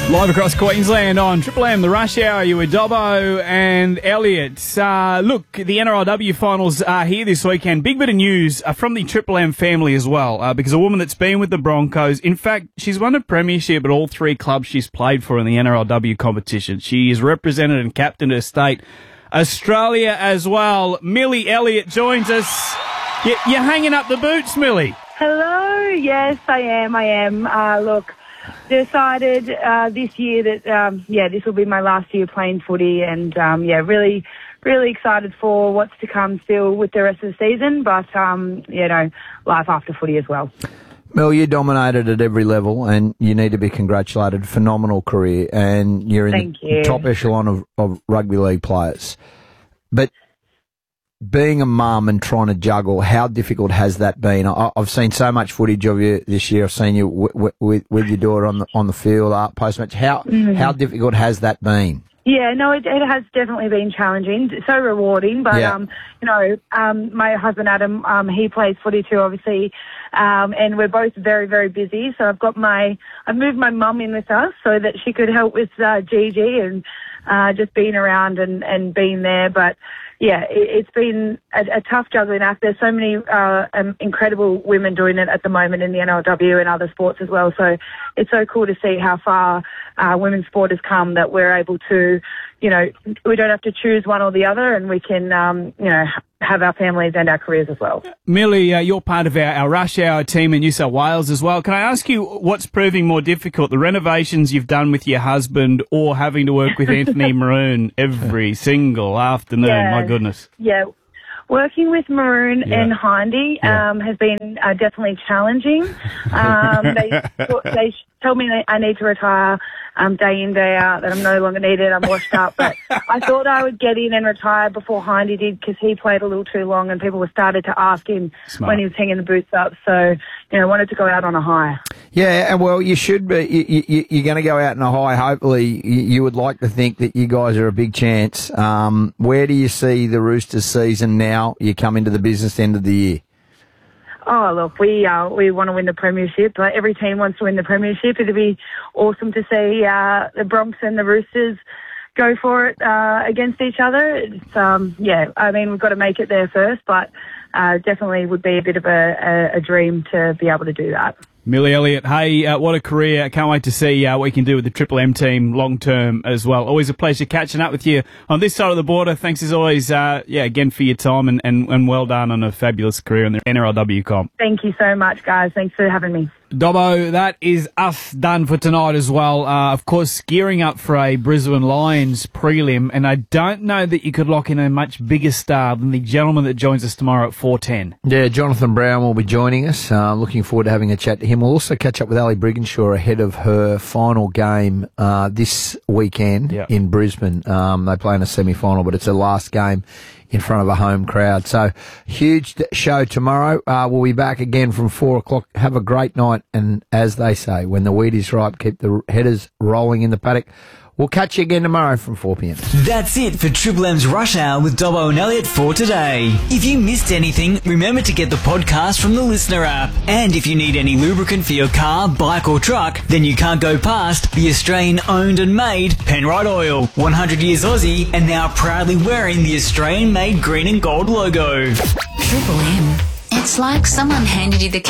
Live across Queensland on Triple M, the Rush Hour. You were Dobbo and Elliot. Look, the NRLW finals are here this weekend. Big bit of news from the Triple M family as well, because a woman that's been with the Broncos, in fact, she's won a premiership at all three clubs she's played for in the NRLW competition. She is represented and captained her state, Australia as well. Millie Elliott joins us. You're hanging up the boots, Millie. Hello. Yes, I am. Look, decided this year that, this will be my last year playing footy and, really excited for what's to come still with the rest of the season, but, life after footy as well. Mel, you dominated at every level and you need to be congratulated. Phenomenal career and you're in the top echelon of rugby league players. But being a mum and trying to juggle, how difficult has that been? I've seen so much footage of you this year. I've seen you with your daughter on the field, post-match. How difficult has that been? Yeah, no, it has definitely been challenging. So rewarding, but my husband Adam, he plays footy too, obviously, and we're both very, very busy. So I've moved my mum in with us so that she could help with Gigi and just being around and being there, but. Yeah, it's been a tough juggling act. There's so many incredible women doing it at the moment in the NRLW and other sports as well. So it's so cool to see how far women's sport has come that we're able to, we don't have to choose one or the other and we can, have our families and our careers as well. Millie, you're part of our Rush Hour team in New South Wales as well. Can I ask you what's proving more difficult, the renovations you've done with your husband or having to work with Anthony Maroon every single afternoon? Yeah. My goodness. Yeah. Working with Maroon and Hindy has been definitely challenging. They told me I need to retire day in, day out, that I'm no longer needed, I'm washed up. But I thought I would get in and retire before Hindy did because he played a little too long and people were started to ask him when he was hanging the boots up. So, I wanted to go out on a high. Yeah, and well, you should be. You're going to go out on a high. Hopefully, you would like to think that you guys are a big chance. Where do you see the Roosters season now? You come into the business end of the year. Oh, look, we want to win the premiership. Every team wants to win the premiership. It'd be awesome to see the Bronx and the Roosters go for it against each other. It's, we've got to make it there first, but definitely would be a bit of a dream to be able to do that. Millie Elliott, hey, what a career. I can't wait to see what you can do with the Triple M team long term as well. Always a pleasure catching up with you on this side of the border. Thanks as always, again for your time and well done on a fabulous career in the NRLW comp. Thank you so much, guys. Thanks for having me. Dobbo, that is us done for tonight as well. Of course, gearing up for a Brisbane Lions prelim, and I don't know that you could lock in a much bigger star than the gentleman that joins us tomorrow at 4:10. Yeah, Jonathan Brown will be joining us. Looking forward to having a chat to him. We'll also catch up with Ali Brigginshaw ahead of her final game this weekend in Brisbane. They play in a semi-final, but it's her last game in front of a home crowd. So, huge show tomorrow. We'll be back again from 4 o'clock. Have a great night. And as they say, when the wheat is ripe, keep the headers rolling in the paddock. We'll catch you again tomorrow from 4 p.m. That's it for Triple M's Rush Hour with Dobbo and Elliot for today. If you missed anything, remember to get the podcast from the Listener app. And if you need any lubricant for your car, bike or truck, then you can't go past the Australian owned and made Penrite Oil. 100 years Aussie and now proudly wearing the Australian made green and gold logo. Triple M. It's like someone handed you the